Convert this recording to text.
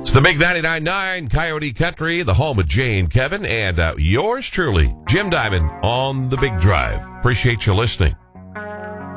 It's the Big 99.9 Coyote Country, the home of Jane, Kevin, and yours truly, Jim Diamond on the Big Drive. Appreciate you listening.